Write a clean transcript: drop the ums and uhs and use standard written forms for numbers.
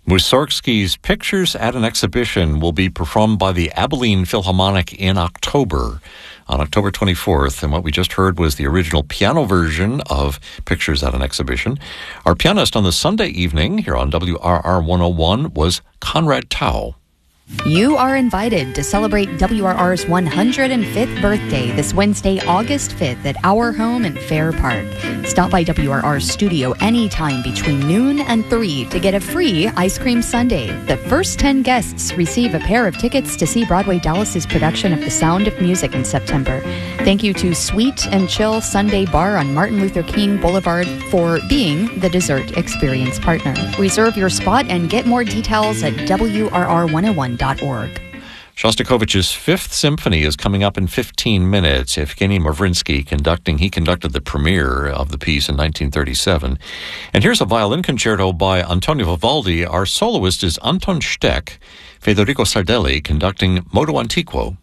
Mussorgsky's Pictures at an Exhibition will be performed by the Abilene Philharmonic in October, on October 24th. And what we just heard was the original piano version of Pictures at an Exhibition. Our pianist on the Sunday evening here on WRR 101 was Conrad Tao. You are invited to celebrate WRR's 105th birthday this Wednesday, August 5th at our home in Fair Park. Stop by WRR's studio anytime between noon and 3 to get a free ice cream sundae. The first 10 guests receive a pair of tickets to see Broadway Dallas's production of The Sound of Music in September. Thank you to Sweet and Chill Sunday Bar on Martin Luther King Boulevard for being the dessert experience partner. Reserve your spot and get more details at WRR101.org. Shostakovich's Fifth Symphony is coming up in 15 minutes. Evgeny Mavrinsky conducted the premiere of the piece in 1937. And here's a violin concerto by Antonio Vivaldi. Our soloist is Anton Steck. Federico Sardelli conducting Modo Antiquo.